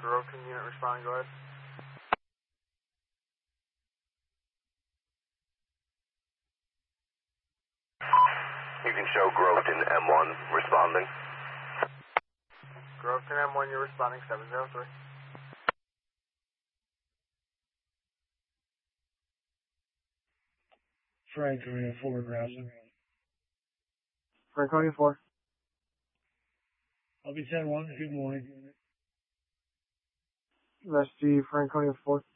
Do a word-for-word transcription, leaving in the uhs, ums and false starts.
Groveton unit responding, go ahead. You can show Groveton M one responding. Groveton M one, you're responding, seven zero three. Franconia four, Grassley. Franconia four. I'll be ten one, good morning. That's the Franconia four.